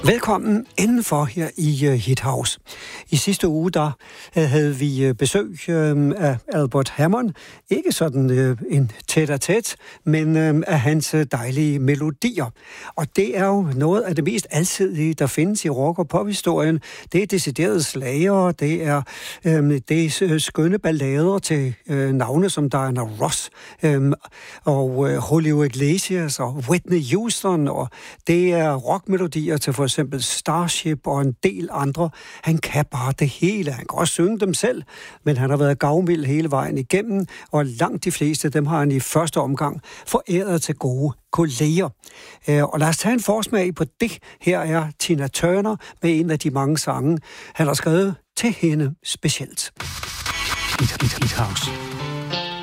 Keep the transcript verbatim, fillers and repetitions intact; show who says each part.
Speaker 1: Velkommen indenfor her i uh, Hit House. I sidste uge der uh, havde vi uh, besøg uh, af Albert Hammond. Ikke sådan uh, en tæt-a-tæt, men uh, af hans uh, dejlige melodier. Og det er jo noget af det mest alsidige, der findes i rock- og pophistorien. Det er deciderede slager, det er, um, det er skønne ballader til uh, navne som Diana Ross um, og uh, Julio Iglesias og Whitney Houston, og det er rockmelodier til for eksempel Starship og en del andre. Han kan bare det hele. Han kan også synge dem selv, men han har været gavmild hele vejen igennem, og langt de fleste dem har han i første omgang foræret til gode kolleger. Og lad os tage en forsmag på det. Her er Tina Turner med en af de mange sange, han har skrevet til hende specielt.
Speaker 2: Hit, hit, hit house.